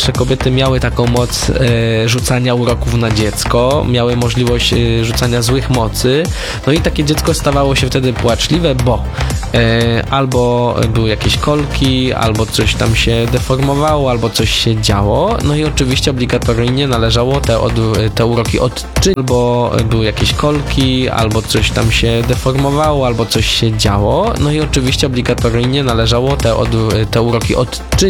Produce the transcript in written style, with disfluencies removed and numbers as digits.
starsze kobiety miały taką moc rzucania uroków na dziecko, miały możliwość rzucania złych mocy, no i takie dziecko stawało się wtedy płaczliwe, bo albo były jakieś kolki, albo coś tam się deformowało, albo coś się działo, no i oczywiście obligatoryjnie należało te uroki odczynić, albo były jakieś kolki, albo coś tam się deformowało, albo coś się działo, no i oczywiście obligatoryjnie należało te uroki odczynić.